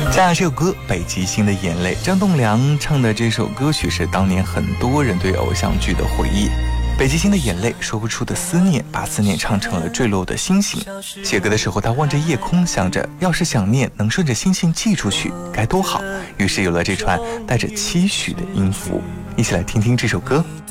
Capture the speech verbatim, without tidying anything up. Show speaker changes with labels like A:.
A: 加上这首歌《北极星的眼泪》，张栋梁唱的这首歌曲是当年很多人对偶像剧的回忆。北极星的眼泪，说不出的思念，把思念唱成了坠落的星星。写歌的时候，他望着夜空，想着要是想念能顺着星星寄出去，该多好。于是有了这串带着期许的音符。一起来听听这首歌。